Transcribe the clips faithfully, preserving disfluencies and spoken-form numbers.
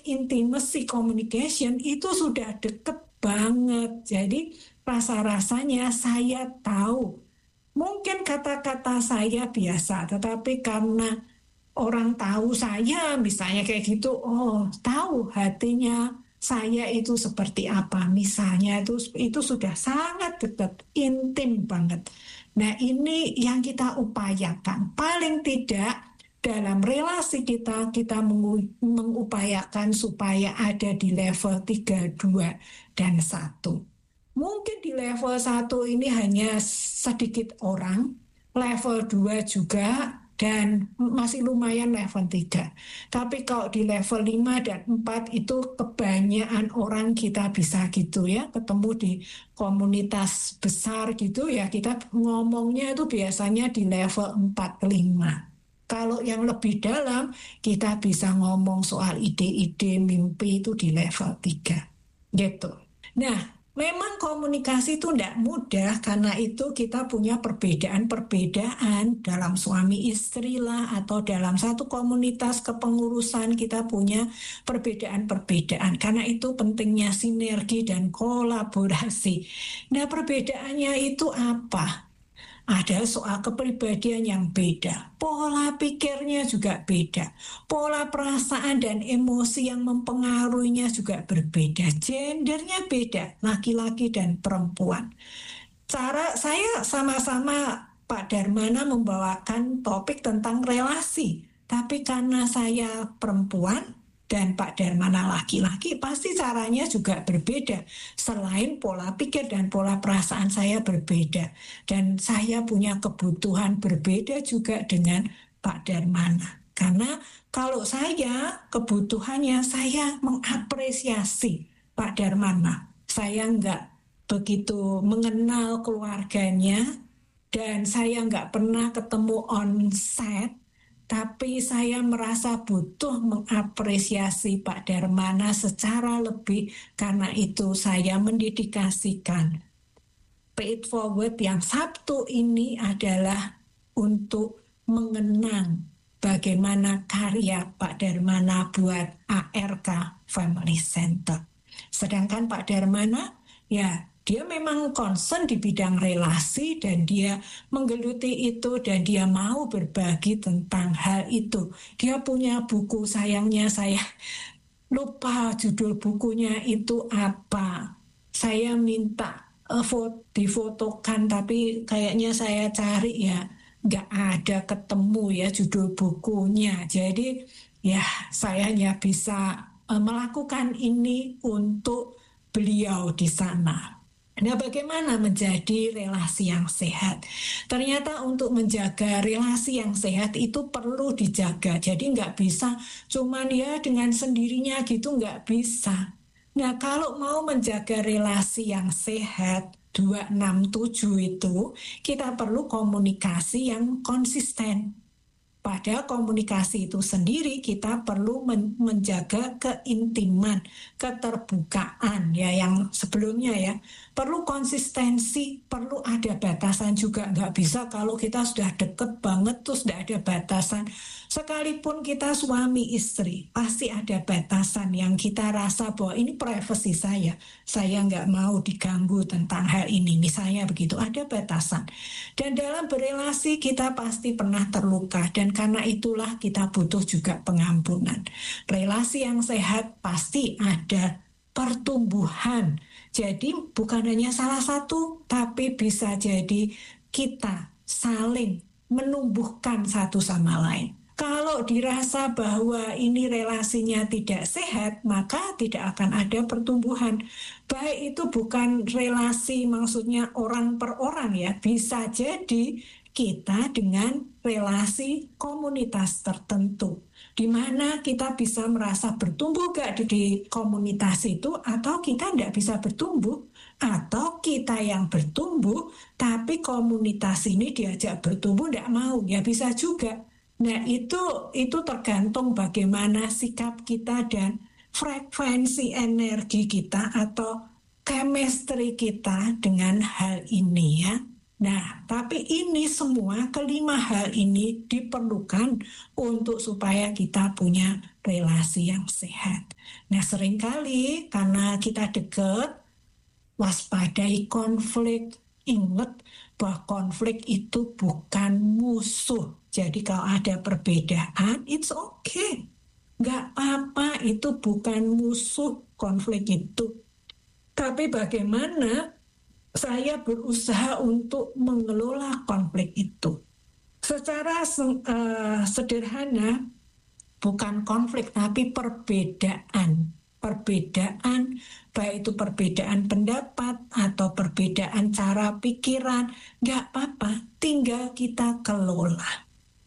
intimacy communication itu sudah deket banget. Jadi rasa-rasanya saya tahu. Mungkin kata-kata saya biasa, tetapi karena orang tahu saya, misalnya kayak gitu, oh tahu hatinya saya itu seperti apa, misalnya itu itu sudah sangat dekat, intim banget. Nah ini yang kita upayakan, paling tidak dalam relasi kita, kita mengupayakan supaya ada di level tiga, dua, dan satu. Mungkin di level satu ini hanya sedikit orang, level dua juga, dan masih lumayan level tiga. Tapi kalau di level lima dan empat itu kebanyakan orang kita bisa gitu ya, ketemu di komunitas besar gitu ya, kita ngomongnya itu biasanya di level empat ke lima. Kalau yang lebih dalam, kita bisa ngomong soal ide-ide mimpi itu di level tiga. Gitu. Nah, memang komunikasi itu tidak mudah, karena itu kita punya perbedaan-perbedaan dalam suami istri lah, atau dalam satu komunitas kepengurusan kita punya perbedaan-perbedaan. Karena itu pentingnya sinergi dan kolaborasi. Nah, perbedaannya itu apa? Ada soal kepribadian yang beda, pola pikirnya juga beda, pola perasaan dan emosi yang mempengaruhinya juga berbeda, gendernya beda, laki-laki dan perempuan. Cara saya sama-sama Pak Darmana membawakan topik tentang relasi, tapi karena saya perempuan dan Pak Darmana laki-laki, pasti caranya juga berbeda. Selain pola pikir dan pola perasaan saya berbeda, dan saya punya kebutuhan berbeda juga dengan Pak Darmana. Karena kalau saya, kebutuhannya saya mengapresiasi Pak Darmana. Saya enggak begitu mengenal keluarganya, dan saya enggak pernah ketemu on-site, tapi saya merasa butuh mengapresiasi Pak Darmana secara lebih, karena itu saya mendedikasikan Pay It Forward yang Sabtu ini adalah untuk mengenang bagaimana karya Pak Darmana buat A R K Family Center. Sedangkan Pak Darmana, ya dia memang concern di bidang relasi, dan dia menggeluti itu, dan dia mau berbagi tentang hal itu. Dia punya buku, sayangnya saya lupa judul bukunya itu apa. Saya minta uh, foto, difotokan, tapi kayaknya saya cari ya nggak ada ketemu ya judul bukunya. Jadi ya saya hanya bisa uh, melakukan ini untuk beliau di sana. Nah, bagaimana menjadi relasi yang sehat? Ternyata untuk menjaga relasi yang sehat itu perlu dijaga. Jadi nggak bisa cuman ya dengan sendirinya gitu, nggak bisa. Nah, kalau mau menjaga relasi yang sehat, dua enam tujuh itu, kita perlu komunikasi yang konsisten. Pada komunikasi itu sendiri kita perlu men- menjaga keintiman, keterbukaan ya yang sebelumnya ya. Perlu konsistensi, perlu ada batasan juga. Nggak bisa kalau kita sudah deket banget terus nggak ada batasan. Sekalipun kita suami istri, pasti ada batasan yang kita rasa bahwa ini privasi saya. Saya nggak mau diganggu tentang hal ini. Misalnya begitu, ada batasan. Dan dalam berelasi kita pasti pernah terluka, dan karena itulah kita butuh juga pengampunan. Relasi yang sehat pasti ada pertumbuhan. Jadi bukan hanya salah satu, tapi bisa jadi kita saling menumbuhkan satu sama lain. Kalau dirasa bahwa ini relasinya tidak sehat, maka tidak akan ada pertumbuhan. Baik itu bukan relasi maksudnya orang per orang ya, bisa jadi kita dengan relasi komunitas tertentu, di mana kita bisa merasa bertumbuh gak di komunitas itu, atau kita tidak bisa bertumbuh, atau kita yang bertumbuh tapi komunitas ini diajak bertumbuh tidak mau, ya bisa juga. Nah itu itu tergantung bagaimana sikap kita dan frekuensi energi kita atau chemistry kita dengan hal ini ya. Nah, tapi ini semua, kelima hal ini diperlukan untuk supaya kita punya relasi yang sehat. Nah, seringkali karena kita dekat, waspadai konflik. Ingat bahwa konflik itu bukan musuh. Jadi kalau ada perbedaan, it's okay. Nggak apa-apa, itu bukan musuh konflik itu. Tapi bagaimana saya berusaha untuk mengelola konflik itu. Secara uh, sederhana, bukan konflik, tapi perbedaan. Perbedaan, baik itu perbedaan pendapat atau perbedaan cara pikiran, nggak apa-apa, tinggal kita kelola.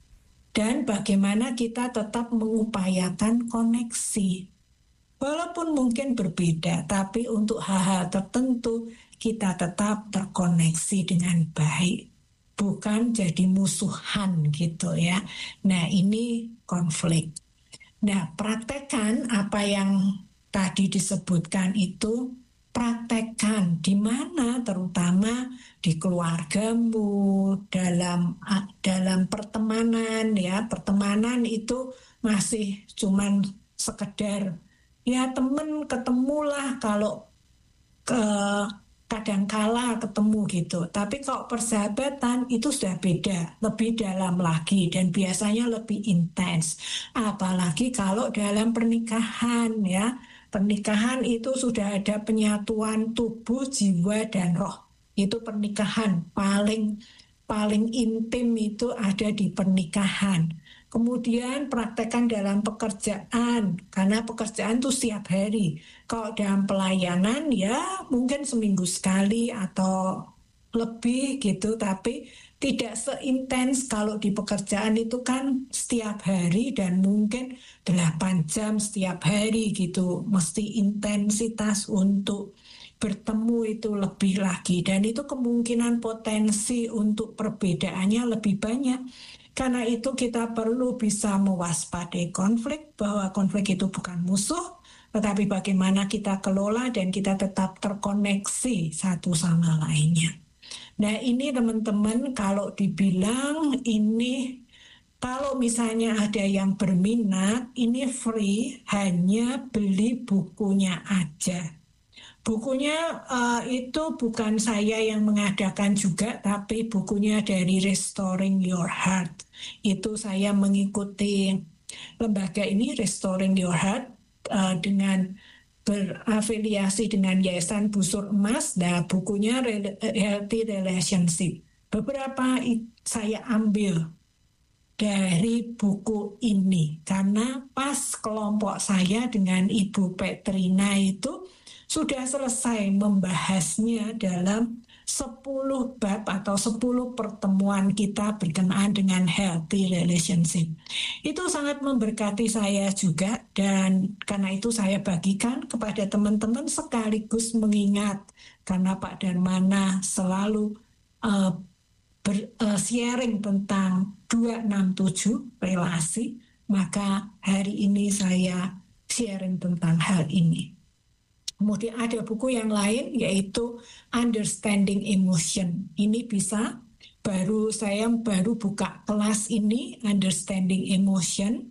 Dan bagaimana kita tetap mengupayakan koneksi. Walaupun mungkin berbeda, tapi untuk hal-hal tertentu kita tetap terkoneksi dengan baik. Bukan jadi musuhan gitu ya. Nah, ini konflik. Nah, praktekkan apa yang tadi disebutkan itu, praktekkan di mana, terutama di keluargamu, dalam dalam pertemanan ya. Pertemanan itu masih cuman sekedar ya temen ketemulah kalau ke kadangkala ketemu gitu. Tapi kalau persahabatan itu sudah beda, lebih dalam lagi dan biasanya lebih intens. Apalagi kalau dalam pernikahan ya. Pernikahan itu sudah ada penyatuan tubuh, jiwa dan roh. Itu pernikahan paling paling intim itu ada di pernikahan. Kemudian praktekkan dalam pekerjaan, karena pekerjaan itu setiap hari. Kalau dalam pelayanan ya mungkin seminggu sekali atau lebih gitu, tapi tidak seintens kalau di pekerjaan itu kan setiap hari dan mungkin delapan jam setiap hari gitu. Mesti intensitas untuk bertemu itu lebih lagi, dan itu kemungkinan potensi untuk perbedaannya lebih banyak. Karena itu kita perlu bisa mewaspadai konflik, bahwa konflik itu bukan musuh, tetapi bagaimana kita kelola dan kita tetap terkoneksi satu sama lainnya. Nah, ini teman-teman, kalau dibilang ini, kalau misalnya ada yang berminat, ini free, hanya beli bukunya aja. Bukunya uh, itu bukan saya yang mengadakan juga, tapi bukunya dari Restoring Your Heart. Itu saya mengikuti lembaga ini, Restoring Your Heart, uh, dengan berafiliasi dengan Yayasan Busur Emas. Nah, bukunya Healthy Relationship. Beberapa saya ambil dari buku ini, karena pas kelompok saya dengan Ibu Petrina itu sudah selesai membahasnya dalam sepuluh bab atau sepuluh pertemuan kita berkenaan dengan healthy relationship. Itu sangat memberkati saya juga, dan karena itu saya bagikan kepada teman-teman sekaligus mengingat, karena Pak Darmana selalu uh, ber, uh, sharing tentang dua enam tujuh relasi, maka hari ini saya sharing tentang hal ini. Kemudian ada buku yang lain yaitu Understanding Emotion. Ini bisa, baru saya baru buka kelas ini, Understanding Emotion.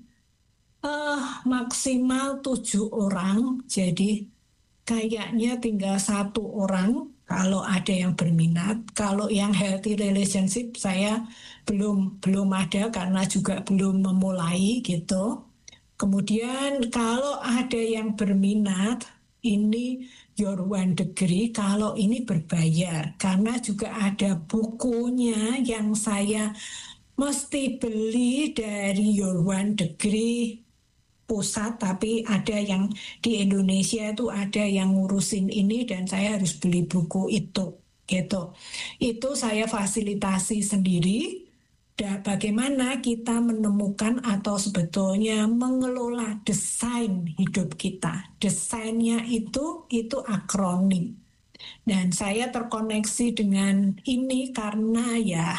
Uh, maksimal tujuh orang, jadi kayaknya tinggal satu orang kalau ada yang berminat. Kalau yang healthy relationship saya belum belum ada karena juga belum memulai gitu. Kemudian kalau ada yang berminat, ini Your One Degree, kalau ini berbayar, karena juga ada bukunya yang saya mesti beli dari Your One Degree pusat, tapi ada yang di Indonesia itu ada yang ngurusin ini dan saya harus beli buku itu gitu. Itu saya fasilitasi sendiri. Dan bagaimana kita menemukan atau sebetulnya mengelola desain hidup kita. Desainnya itu itu akronim. Dan saya terkoneksi dengan ini karena ya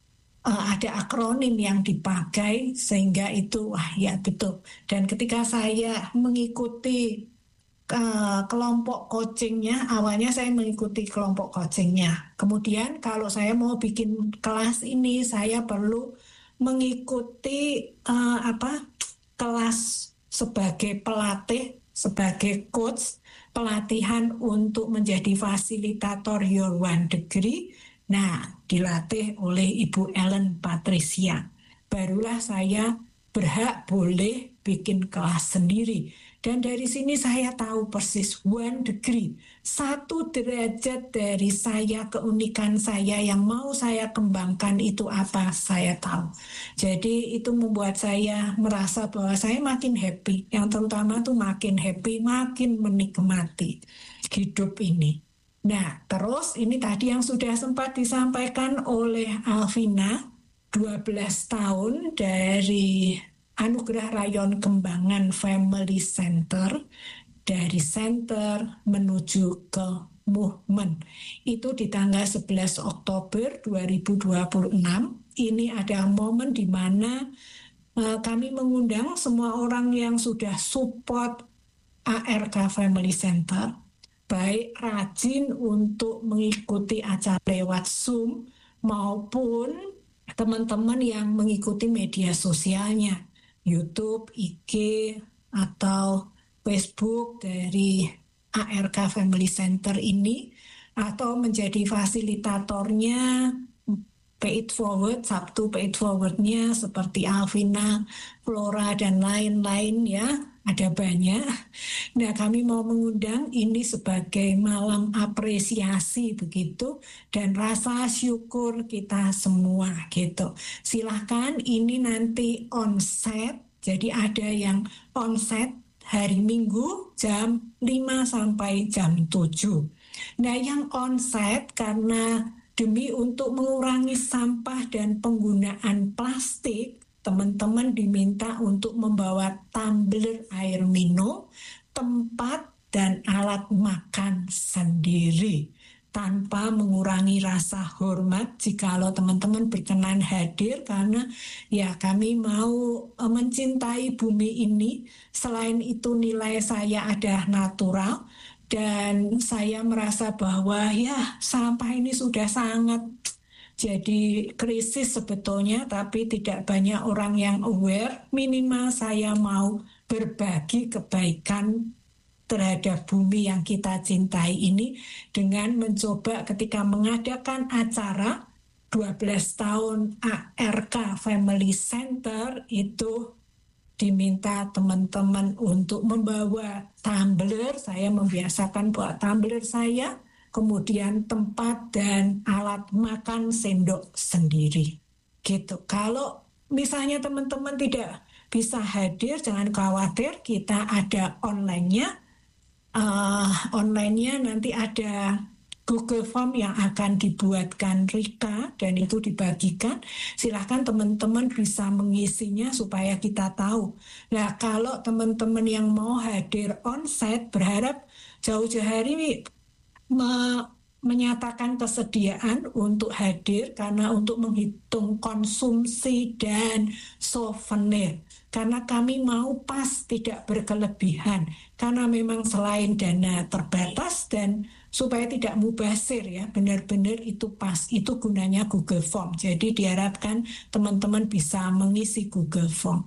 ada akronim yang dipakai sehingga itu wah ya betul. Dan ketika saya mengikuti Uh, kelompok coachingnya, awalnya saya mengikuti kelompok coachingnya. Kemudian kalau saya mau bikin kelas ini, saya perlu mengikuti uh, apa kelas sebagai pelatih sebagai coach pelatihan untuk menjadi fasilitator Your One Degree. Nah, dilatih oleh Ibu Ellen Patricia. Barulah saya berhak boleh bikin kelas sendiri. Dan dari sini saya tahu persis one degree, satu derajat dari saya, keunikan saya yang mau saya kembangkan itu apa, saya tahu. Jadi itu membuat saya merasa bahwa saya makin happy, yang terutama tuh makin happy, makin menikmati hidup ini. Nah, terus ini tadi yang sudah sempat disampaikan oleh Alvina, dua belas tahun dari Anugerah Rayon Kembangan Family Center, dari center menuju ke movement. Itu di tanggal sebelas Oktober dua ribu dua puluh enam. Ini ada momen di mana uh, kami mengundang semua orang yang sudah support A R K Family Center, baik rajin untuk mengikuti acara lewat Zoom maupun teman-teman yang mengikuti media sosialnya, YouTube, I G, atau Facebook dari A R K Family Center ini, atau menjadi fasilitatornya Pay It Forward, Sabtu Pay It Forward-nya seperti Alvina, Flora, dan lain-lain ya, ada banyak. Nah, kami mau mengundang ini sebagai malam apresiasi begitu, dan rasa syukur kita semua gitu. Silahkan, ini nanti onset, jadi ada yang onset hari Minggu jam lima sampai jam tujuh. Nah, yang onset karena demi untuk mengurangi sampah dan penggunaan plastik, teman-teman diminta untuk membawa tumbler air minum, tempat, dan alat makan sendiri tanpa mengurangi rasa hormat jikalau teman-teman berkenan hadir, karena ya kami mau mencintai bumi ini. Selain itu nilai saya ada natural, dan saya merasa bahwa ya sampah ini sudah sangat jadi krisis sebetulnya, tapi tidak banyak orang yang aware. Minimal saya mau berbagi kebaikan terhadap bumi yang kita cintai ini dengan mencoba ketika mengadakan acara dua belas tahun A R K Family Center itu diminta teman-teman untuk membawa tumbler. Saya membiasakan bawa tumbler saya, kemudian tempat dan alat makan sendok sendiri. Gitu. Kalau misalnya teman-teman tidak bisa hadir, jangan khawatir, kita ada online-nya. Uh, online-nya nanti ada Google Form yang akan dibuatkan Rika dan itu dibagikan. Silahkan teman-teman bisa mengisinya supaya kita tahu. Nah, kalau teman-teman yang mau hadir onsite berharap jauh-jauh hari me- menyatakan kesediaan untuk hadir karena untuk menghitung konsumsi dan souvenir. Karena kami mau pas, tidak berkelebihan. Karena memang selain dana terbatas dan supaya tidak mubazir ya, benar-benar itu pas. Itu gunanya Google Form. Jadi diharapkan teman-teman bisa mengisi Google Form.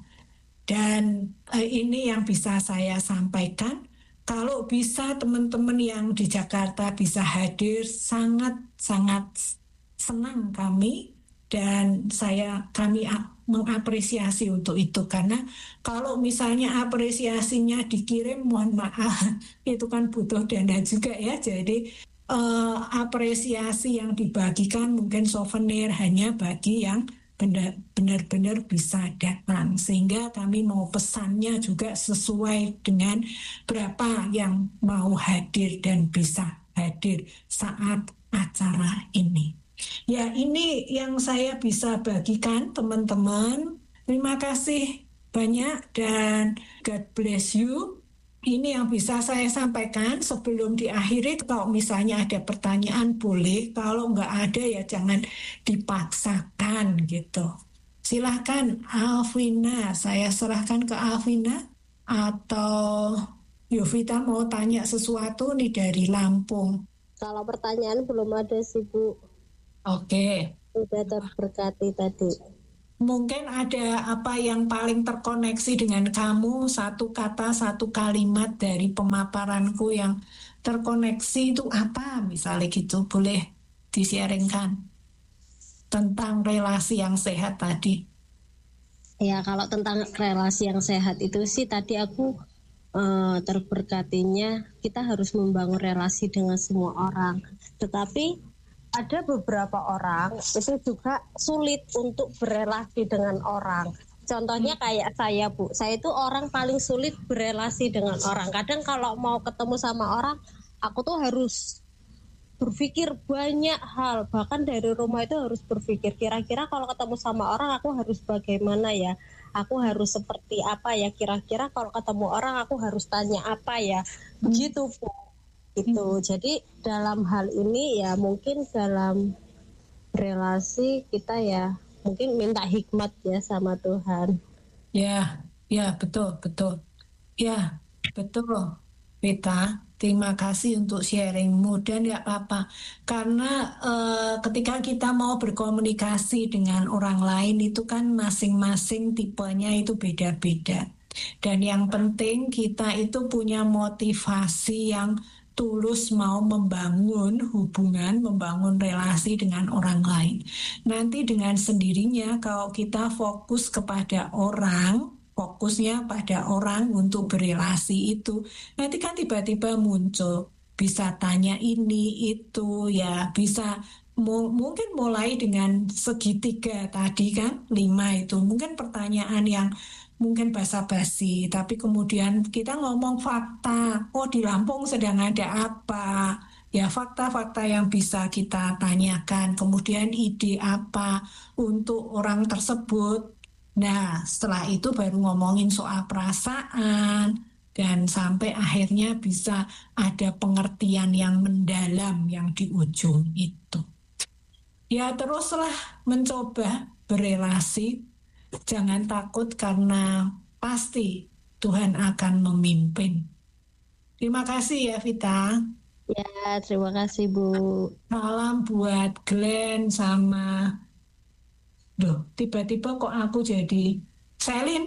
Dan eh, ini yang bisa saya sampaikan. Kalau bisa teman-teman yang di Jakarta bisa hadir, sangat-sangat senang kami. Dan saya kami mengapresiasi untuk itu, karena kalau misalnya apresiasinya dikirim, mohon maaf, itu kan butuh dana juga ya. Jadi eh, apresiasi yang dibagikan mungkin souvenir hanya bagi yang benar-benar bisa datang, sehingga kami mau pesannya juga sesuai dengan berapa yang mau hadir dan bisa hadir saat acara ini. Ya, ini yang saya bisa bagikan teman-teman. Terima kasih banyak dan God bless you. Ini yang bisa saya sampaikan sebelum diakhiri. Kalau misalnya ada pertanyaan boleh, kalau nggak ada ya jangan dipaksakan gitu. Silahkan Alvina, saya serahkan ke Alvina. Atau Yovita mau tanya sesuatu nih dari Lampung. Kalau pertanyaan belum ada sih Bu. Oke. Sudah terberkati tadi. Mungkin ada apa yang paling terkoneksi dengan kamu, satu kata, satu kalimat dari pemaparanku yang terkoneksi itu apa? Misalnya gitu, boleh di-sharingkan tentang relasi yang sehat tadi. Ya, kalau tentang relasi yang sehat itu sih tadi aku uh, terberkatinya kita harus membangun relasi dengan semua orang. Tetapi ada beberapa orang itu juga sulit untuk berelasi dengan orang. Contohnya kayak saya, Bu. Saya itu orang paling sulit berelasi dengan orang. Kadang kalau mau ketemu sama orang, aku tuh harus berpikir banyak hal. Bahkan dari rumah itu harus berpikir, kira-kira kalau ketemu sama orang aku harus bagaimana ya? Aku harus seperti apa ya? Kira-kira kalau ketemu orang aku harus tanya apa ya? Begitu, Bu. Itu jadi dalam hal ini ya mungkin dalam relasi kita ya mungkin minta hikmat ya sama Tuhan. Ya, ya betul betul. Ya betul, Vita. Terima kasih untuk sharingmu dan nggak apa-apa karena eh, ketika kita mau berkomunikasi dengan orang lain itu kan masing-masing tipenya itu beda-beda. Dan yang penting kita itu punya motivasi yang tulus mau membangun hubungan, membangun relasi dengan orang lain. Nanti dengan sendirinya kalau kita fokus kepada orang, fokusnya pada orang untuk berelasi itu, nanti kan tiba-tiba muncul, bisa tanya ini, itu, ya bisa mu- mungkin mulai dengan segitiga tadi kan, lima itu, mungkin pertanyaan yang mungkin basa-basi, tapi kemudian kita ngomong fakta. Oh, di Lampung sedang ada apa? Ya, fakta-fakta yang bisa kita tanyakan. Kemudian ide apa untuk orang tersebut. Nah, setelah itu baru ngomongin soal perasaan dan sampai akhirnya bisa ada pengertian yang mendalam yang di ujung itu. Ya, teruslah mencoba berelasi. Jangan takut karena pasti Tuhan akan memimpin. Terima kasih ya Vita. Ya, terima kasih Bu. Salam buat Glenn sama Duh, tiba-tiba kok aku jadi Selin.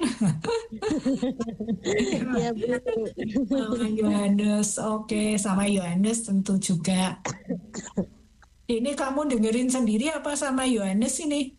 Ya Bu. Sama Yohanes, oke, sama Yohanes tentu juga. Ini kamu dengerin sendiri apa sama Yohanes ini?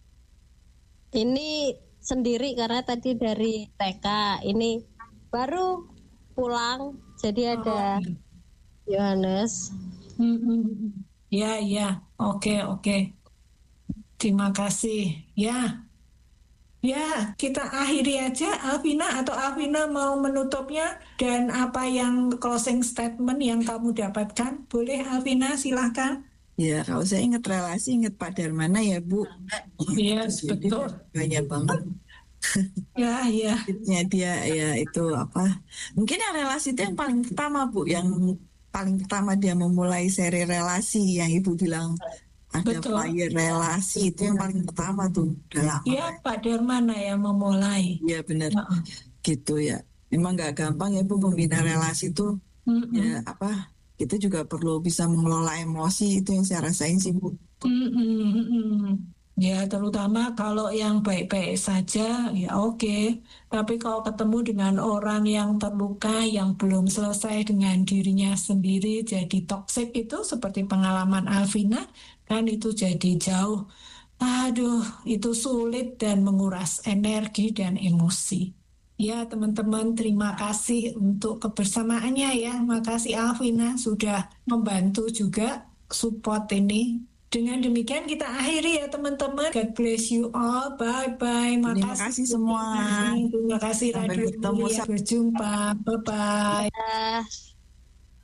Ini sendiri karena tadi dari T K, ini baru pulang, jadi ada Oh, Yohanes. hmm, hmm, hmm. Ya, ya, oke, oke. Terima kasih. Ya, ya, kita akhiri aja, Alvina, atau Alvina mau menutupnya dan apa yang closing statement yang kamu dapatkan? Boleh, Alvina, silahkan. Ya, kalau saya ingat relasi, ingat Pak Darmana ya Bu. Yes, Jadi betul. banyak banget. Ya, ya. Tipsnya dia ya itu apa? Mungkin yang relasi itu yang paling pertama Bu, yang paling pertama dia memulai seri relasi yang Ibu bilang ada Betul. flyer relasi itu yang paling pertama tuh. Udah lama. Ya, Pak Darmana yang memulai. Iya benar. Heeh. Gitu ya. Memang nggak gampang ya Bu membina relasi itu. Mm-mm. Ya apa? Kita juga perlu bisa mengelola emosi, itu yang saya rasain sih Bu. Mm-mm, mm-mm. Ya, terutama kalau yang baik-baik saja, ya oke. Tapi kalau ketemu dengan orang yang terluka, yang belum selesai dengan dirinya sendiri, jadi toksik itu seperti pengalaman Alvina, kan itu jadi jauh. Aduh, itu sulit dan menguras energi dan emosi. Ya, teman-teman, terima kasih untuk kebersamaannya ya. Makasih Alvina sudah membantu juga support ini. Dengan demikian kita akhiri ya teman-teman. God bless you all. Bye-bye. Terima kasih semua. Terima kasih Sampai Radio bertemu. Mulia. Berjumpa. Bye-bye. Ya.